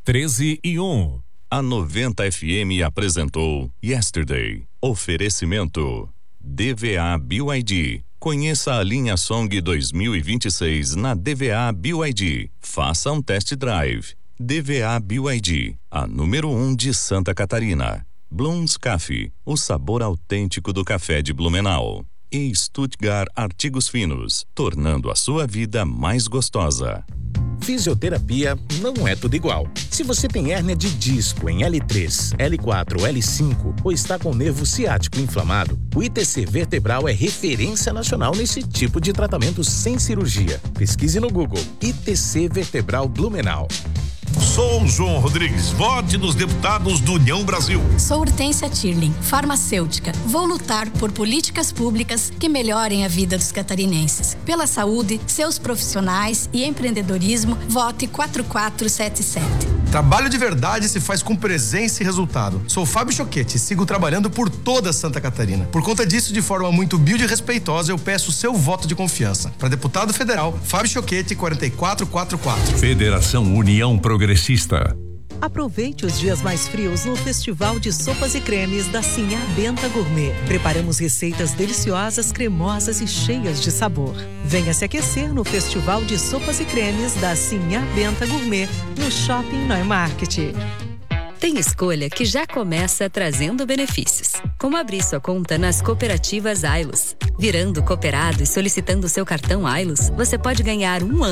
13:01. A 90 FM apresentou Yesterday. Oferecimento DVA BYD. Conheça a linha Song 2026 na DVA BYD. Faça um test drive. DVA BYD, a número 1 de Santa Catarina. Blooms Coffee, o sabor autêntico do café de Blumenau. E Stuttgart Artigos Finos, tornando a sua vida mais gostosa. Fisioterapia não é tudo igual. Se você tem hérnia de disco em L3, L4 ou L5 ou está com o nervo ciático inflamado, o ITC Vertebral é referência nacional nesse tipo de tratamento sem cirurgia. Pesquise no Google ITC Vertebral Blumenau. Sou João Rodrigues, vote nos deputados do União Brasil. Sou Hortência Tirling, farmacêutica. Vou lutar por políticas públicas que melhorem a vida dos catarinenses. Pela saúde, seus profissionais e empreendedorismo, vote 4477. Trabalho de verdade se faz com presença e resultado. Sou Fábio Choquete e sigo trabalhando por toda Santa Catarina. Por conta disso, de forma muito humilde e respeitosa, eu peço seu voto de confiança. Para deputado federal, Fábio Choquete, 4444. Federação União Progressista. Aproveite os dias mais frios no Festival de Sopas e Cremes da Sinhá Benta Gourmet. Preparamos receitas deliciosas, cremosas e cheias de sabor. Venha se aquecer no Festival de Sopas e Cremes da Sinhá Benta Gourmet, no Shopping Neumarkt. Tem escolha que já começa trazendo benefícios, como abrir sua conta nas cooperativas Ailos. Virando cooperado e solicitando seu cartão Ailos, você pode ganhar 1 ano